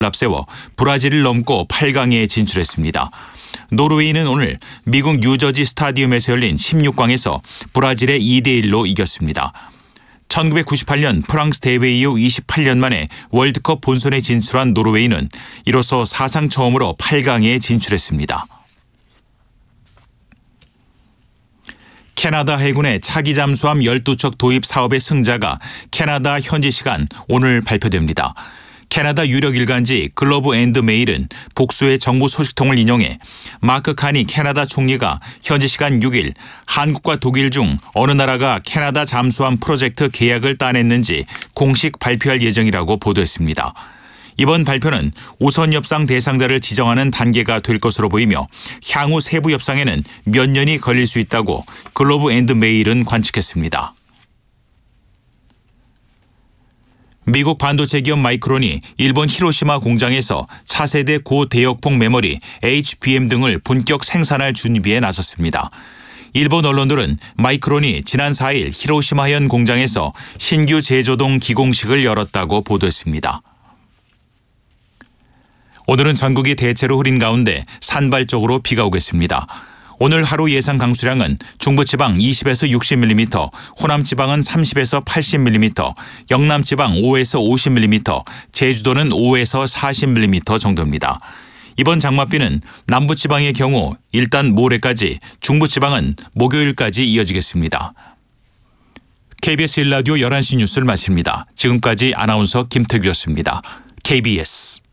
앞세워 브라질을 넘고 8강에 진출했습니다. 노르웨이는 오늘 미국 뉴저지 스타디움에서 열린 16강에서 브라질에 2대1로 이겼습니다. 1998년 프랑스 대회 이후 28년 만에 월드컵 본선에 진출한 노르웨이는 이로써 사상 처음으로 8강에 진출했습니다. 캐나다 해군의 차기 잠수함 12척 도입 사업의 승자가 캐나다 현지 시간 오늘 발표됩니다. 캐나다 유력 일간지 글로브 앤드 메일은 복수의 정부 소식통을 인용해 마크 카니 캐나다 총리가 현지 시간 6일 한국과 독일 중 어느 나라가 캐나다 잠수함 프로젝트 계약을 따냈는지 공식 발표할 예정이라고 보도했습니다. 이번 발표는 우선 협상 대상자를 지정하는 단계가 될 것으로 보이며 향후 세부 협상에는 몇 년이 걸릴 수 있다고 글로브 앤드 메일은 관측했습니다. 미국 반도체 기업 마이크론이 일본 히로시마 공장에서 차세대 고대역폭 메모리 HBM 등을 본격 생산할 준비에 나섰습니다. 일본 언론들은 마이크론이 지난 4일 히로시마현 공장에서 신규 제조동 기공식을 열었다고 보도했습니다. 오늘은 전국이 대체로 흐린 가운데 산발적으로 비가 오겠습니다. 오늘 하루 예상 강수량은 중부지방 20에서 60mm, 호남지방은 30에서 80mm, 영남지방 5에서 50mm, 제주도는 5에서 40mm 정도입니다. 이번 장맛비는 남부지방의 경우 일단 모레까지, 중부지방은 목요일까지 이어지겠습니다. KBS 1라디오 11시 뉴스를 마칩니다. 지금까지 아나운서 김태규였습니다. KBS